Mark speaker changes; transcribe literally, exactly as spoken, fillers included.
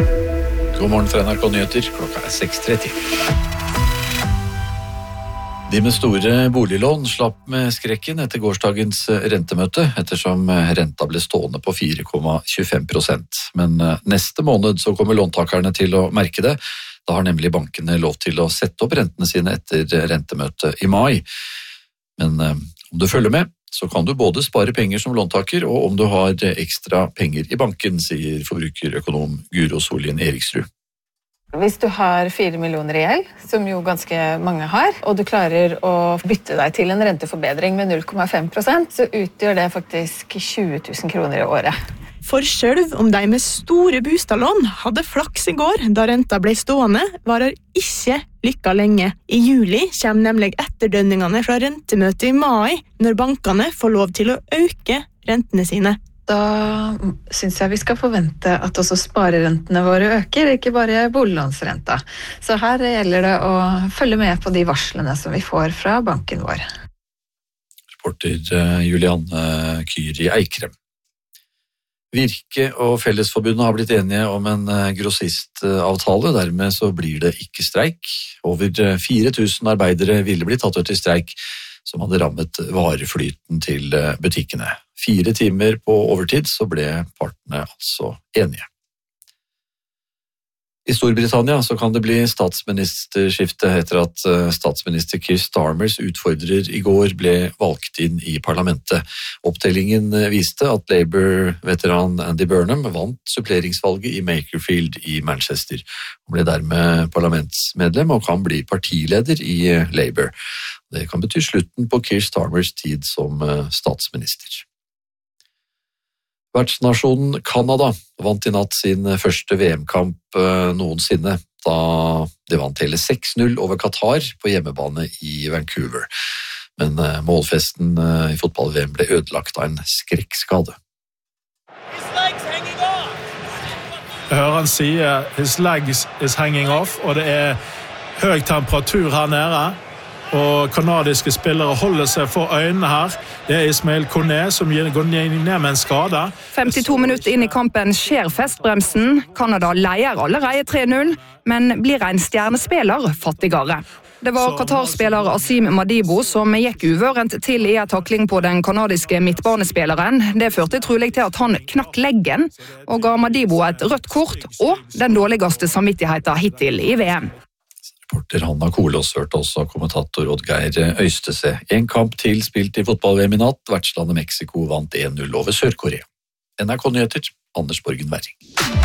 Speaker 1: God morgen fra N R K Nyheter, klokka er seks tretti. De med store boliglån slapp med skrekken etter gårsdagens rentemøte, ettersom renta ble stående på fire komma tjuefem prosent. Men neste måned så kommer låntakerne til å merke det. Da har nemlig bankene lov til å sette opp rentene sine etter rentemøtet i mai. Men om du følger med, så kan du både spare penger som låntaker, og om du har ekstra penger i banken, sier forbrukerøkonom Guro Solien Eriksrud.
Speaker 2: Hvis du har fire millioner i gjeld, som jo ganske mange har, og du klarer å bytte deg til en renteforbedring med null komma fem prosent, så utgjør det faktisk tjue tusen kroner i året.
Speaker 3: For selv om de med store bostadlån hadde flaks i går da renta ble stående, varer ikke lykka lenge. I juli kommer nemlig etterdønningene fra rentemøtet i mai, når bankene får lov til å øke rentene sine.
Speaker 2: Da synes jeg vi skal forvente at også sparerentene våre øker, ikke bare boliglånsrenta. Så her gjelder det å følge med på de varslene som vi får fra banken vår.
Speaker 1: Reporter Julianne Kyri Eikrem. Virke og Fellesforbundet har blitt enige om en grossistavtale, dermed så blir det ikke streik. Over fire tusen arbeidere ville blitt tatt ut i streik, som hadde rammet vareflyten til butikkene. Fire timer på overtid så ble partene altså enige. I Storbritannia så kan det bli statsministerskifte etter at statsminister Keir Starmers utfordrer i går ble valgt inn i parlamentet. Opptellingen viste at Labour-veteran Andy Burnham vant suppleringsvalget i Makerfield i Manchester. Han ble dermed parlamentsmedlem og kan bli partileder i Labour. Det kan bety slutten på Keir Starmers tid som statsminister. Vertsnasjonen Canada vant i natt sin første V M-kamp noensinne, da de vant hele seks null over Qatar på hjemmebane i Vancouver. Men målfesten i fotball-V M ble ødelagt av en skrekkskade.
Speaker 4: Jeg hører han sier «His legs is hanging off», og det er høy temperatur her nede. Og kanadiske spillere holder seg for øynene her. Det er Ismail Koné som går ned med en skade.
Speaker 5: femtito minutter inn i kampen skjer festbremsen. Kanada leier allerede tre null, men blir en stjernespiller fattigere. Det var Qatar-spiller Asim Madibo som gikk uvørent til i en takling på den kanadiske midtbanespilleren. Det førte trolig til at han knakk leggen, og ga Madibo et rødt kort og den dårligste samvittigheten hittil i V M.
Speaker 1: Reporter Hanna Kolås hørte også kommentator Oddgeir Øystese. En kamp til spilt i fotball-V M i natt. Vertslandet Mexico vant en null over Sør-Korea. N R K Nyheter, Anders Borgen Werring.